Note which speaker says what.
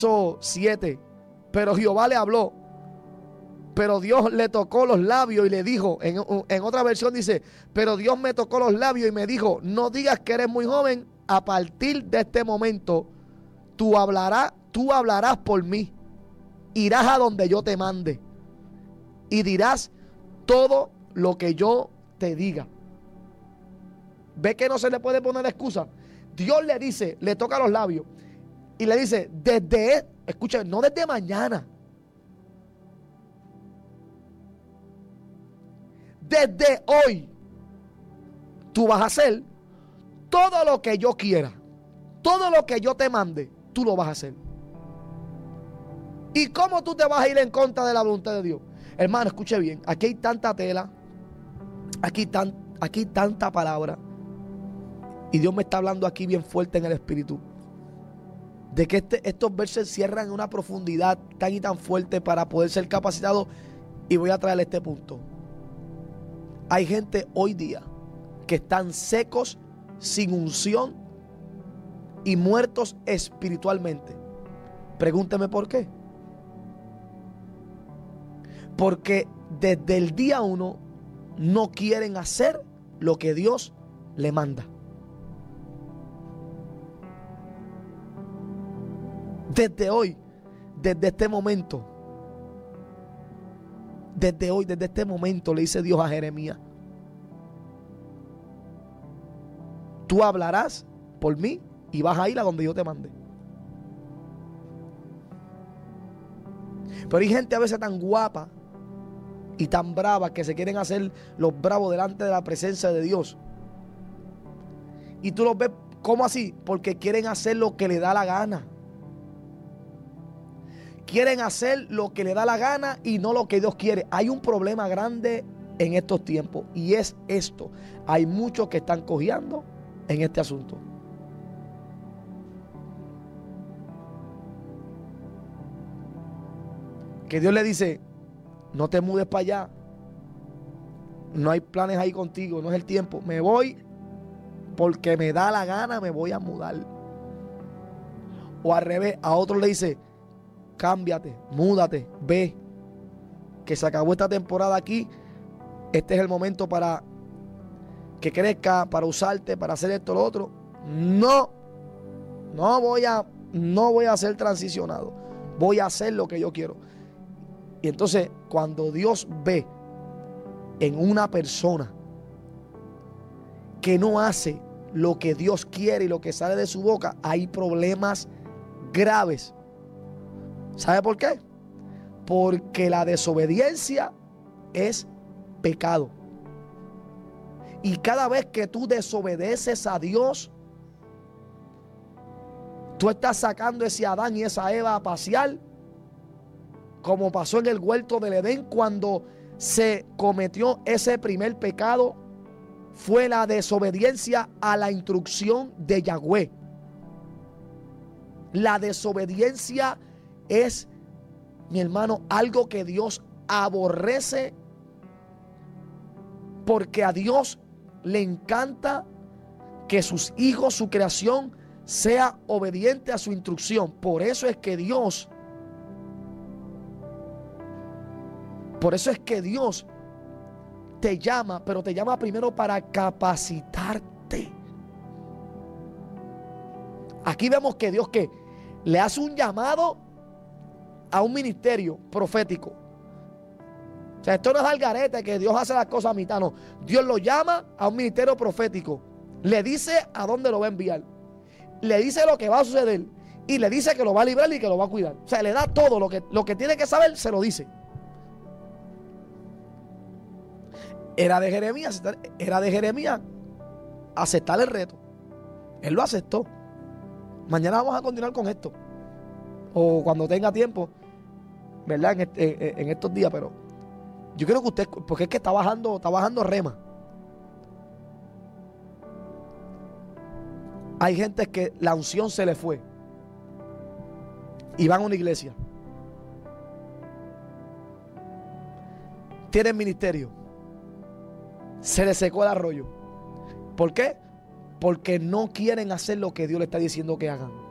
Speaker 1: 7. Pero Jehová le habló, pero Dios le tocó los labios y le dijo, en otra versión dice, pero Dios me tocó los labios y me dijo, no digas que eres muy joven, a partir de este momento tú hablarás por mí, irás a donde yo te mande y dirás todo lo que yo te diga. ¿Ve que no se le puede poner excusa? Dios le dice, le toca los labios y le dice, escucha, no desde mañana, desde hoy tú vas a hacer todo lo que yo quiera, todo lo que yo te mande, tú lo vas a hacer. ¿Y cómo tú te vas a ir en contra de la voluntad de Dios? Hermano, escuche bien, aquí hay tanta tela, aquí tanta palabra, y Dios me está hablando aquí bien fuerte en el espíritu, de que estos versos cierran en una profundidad tan y tan fuerte para poder ser capacitado. Y voy a traerle este punto. Hay gente hoy día que están secos, sin unción y muertos espiritualmente. Pregúnteme por qué. Porque desde el día 1 no quieren hacer lo que Dios le manda. Desde hoy, desde este momento, desde este momento le dice Dios a Jeremías, tú hablarás por mí y vas a ir a donde yo te mande. Pero hay gente a veces tan guapa y tan brava que se quieren hacer los bravos delante de la presencia de Dios. Y tú los ves, ¿cómo así? Porque quieren hacer lo que le da la gana. Quieren hacer lo que le da la gana y no lo que Dios quiere. Hay un problema grande en estos tiempos y es esto. Hay muchos que están cojeando en este asunto. Que Dios le dice, no te mudes para allá. No hay planes ahí contigo, no es el tiempo. Me voy porque me da la gana, me voy a mudar. O al revés, a otros le dice, cámbiate, múdate, ve, que se acabó esta temporada aquí. Este es el momento para que crezca, para usarte, para hacer esto, lo otro. No voy a ser transicionado. Voy a hacer lo que yo quiero. Y entonces, cuando Dios ve en una persona que no hace lo que Dios quiere y lo que sale de su boca, hay problemas graves. ¿Sabe por qué? Porque la desobediencia es pecado. Y cada vez que tú desobedeces a Dios, tú estás sacando ese Adán y esa Eva a pasear, como pasó en el huerto del Edén cuando se cometió ese primer pecado. Fue la desobediencia a la instrucción de Yahweh. La desobediencia es, mi hermano, algo que Dios aborrece, porque a Dios le encanta que sus hijos, su creación, sea obediente a su instrucción. Por eso es que Dios te llama, pero te llama primero para capacitarte. Aquí vemos que Dios le hace un llamado a un ministerio profético. O sea, esto no es algarete que Dios hace las cosas a mitad, no. Dios lo llama a un ministerio profético. Le dice a dónde lo va a enviar. Le dice lo que va a suceder. Y le dice que lo va a librar y que lo va a cuidar. O sea, le da todo lo que tiene que saber, se lo dice. Era de Jeremías aceptar el reto. Él lo aceptó. Mañana vamos a continuar con esto. O cuando tenga tiempo, ¿verdad? En estos días, pero yo creo que usted, porque es que está bajando rema. Hay gente que la unción se le fue y van a una iglesia. Tienen ministerio. Se le secó el arroyo. ¿Por qué? Porque no quieren hacer lo que Dios le está diciendo que hagan.